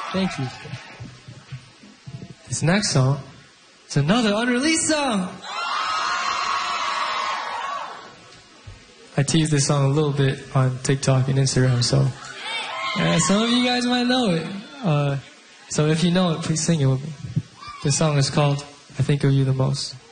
Thank you. This next song is another unreleased song. I teased this song a little bit on TikTok and Instagram, so some of you guys might know it. So if you know it, please sing it with me. This song is called I Think of You the Most.